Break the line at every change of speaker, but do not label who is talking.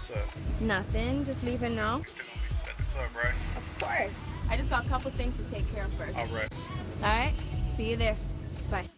What's up?
Nothing. Just leaving now.
We still gonna meet at the club, right?
Of course. I just got a couple things to take care of first.
All right.
All right. See you there. Bye.